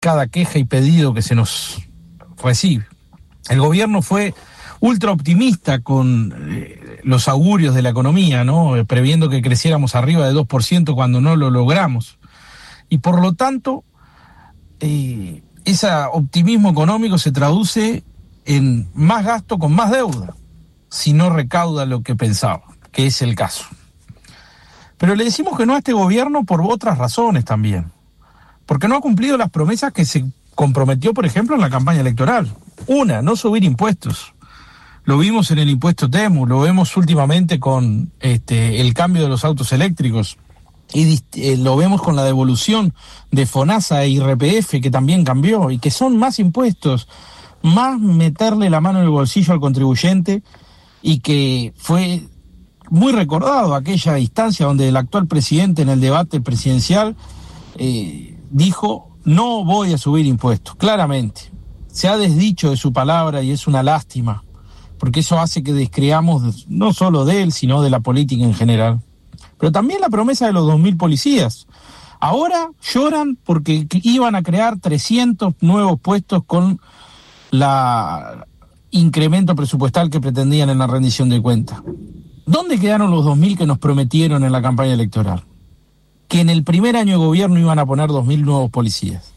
cada queja y pedido que se nos recibe. El gobierno fue ultra optimista con los augurios de la economía, ¿no? Previendo que creciéramos arriba de 2% cuando no lo logramos. Y por lo tanto, ese optimismo económico se traduce en más gasto con más deuda, si no recauda lo que pensaba, que es el caso. Pero le decimos que no a este gobierno por otras razones también. Porque no ha cumplido las promesas que se comprometió, por ejemplo, en la campaña electoral. Una, no subir impuestos. Lo vimos en el impuesto TEMU, lo vemos últimamente con el cambio de los autos eléctricos y lo vemos con la devolución de FONASA e IRPF, que también cambió, y que son más impuestos, más meterle la mano en el bolsillo al contribuyente, y que fue muy recordado aquella instancia donde el actual presidente en el debate presidencial dijo: no voy a subir impuestos. Claramente se ha desdicho de su palabra y es una lástima, porque eso hace que descreamos no solo de él, sino de la política en general. Pero también la promesa de los 2.000 policías. Ahora lloran porque iban a crear 300 nuevos puestos con la incremento presupuestal que pretendían en la rendición de cuentas. ¿Dónde quedaron los 2.000 que nos prometieron en la campaña electoral? Que en el primer año de gobierno iban a poner 2.000 nuevos policías.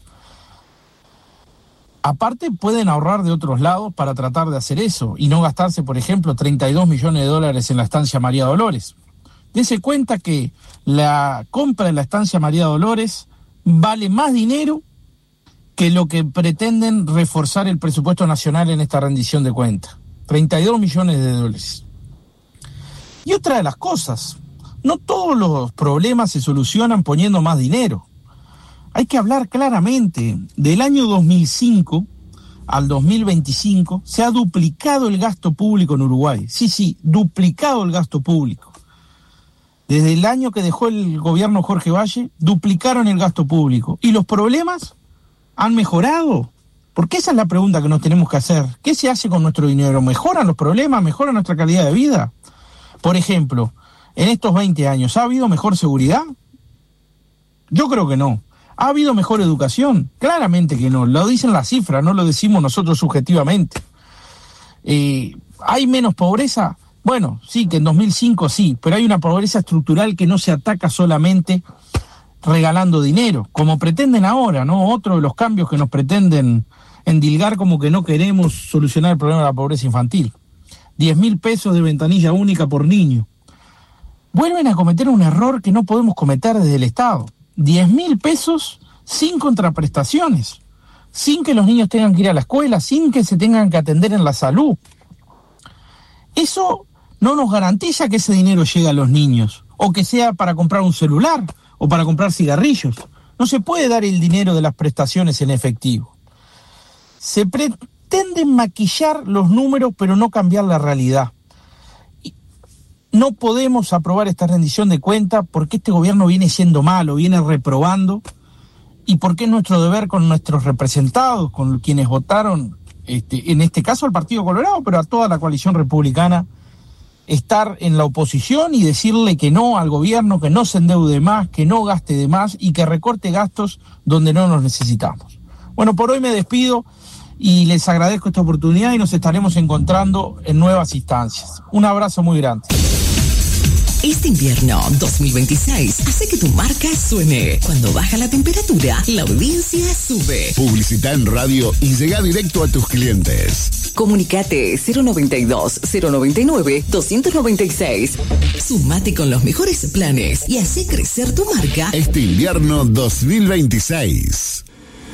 Aparte, pueden ahorrar de otros lados para tratar de hacer eso y no gastarse, por ejemplo, $32 millones en la estancia María Dolores. Dese cuenta que la compra de la estancia María Dolores vale más dinero que lo que pretenden reforzar el presupuesto nacional en esta rendición de cuentas. $32 millones. Y otra de las cosas, no todos los problemas se solucionan poniendo más dinero. Hay que hablar claramente. Del año 2005 al 2025 se ha duplicado el gasto público en Uruguay. Sí, duplicado el gasto público. Desde el año que dejó el gobierno Jorge Valle, duplicaron el gasto público. ¿Y los problemas han mejorado? Porque esa es la pregunta que nos tenemos que hacer. ¿Qué se hace con nuestro dinero? ¿Mejoran los problemas? ¿Mejora nuestra calidad de vida? Por ejemplo, en estos 20 años, ¿ha habido mejor seguridad? Yo creo que no. ¿Ha habido mejor educación? Claramente que no. Lo dicen las cifras, no lo decimos nosotros subjetivamente. ¿Hay menos pobreza? Bueno, sí, que en 2005 sí, pero hay una pobreza estructural que no se ataca solamente regalando dinero, como pretenden ahora, ¿no? Otro de los cambios que nos pretenden endilgar, como que no queremos solucionar el problema de la pobreza infantil. 10.000 pesos de ventanilla única por niño. Vuelven a cometer un error que no podemos cometer desde el Estado. 10.000 pesos sin contraprestaciones, sin que los niños tengan que ir a la escuela, sin que se tengan que atender en la salud. Eso no nos garantiza que ese dinero llegue a los niños, o que sea para comprar un celular, o para comprar cigarrillos. No se puede dar el dinero de las prestaciones en efectivo. Se pretenden maquillar los números, pero no cambiar la realidad. No podemos aprobar esta rendición de cuentas porque este gobierno viene siendo malo, viene reprobando, y porque es nuestro deber con nuestros representados, con quienes votaron, en este caso al Partido Colorado, pero a toda la coalición republicana, estar en la oposición y decirle que no al gobierno, que no se endeude más, que no gaste de más y que recorte gastos donde no los necesitamos. Bueno, por hoy me despido y les agradezco esta oportunidad y nos estaremos encontrando en nuevas instancias. Un abrazo muy grande. Este invierno 2026 hace que tu marca suene. Cuando baja la temperatura, la audiencia sube. Publicita en radio y llega directo a tus clientes. Comunicate 092-099-296. Sumate con los mejores planes y hace crecer tu marca este invierno 2026.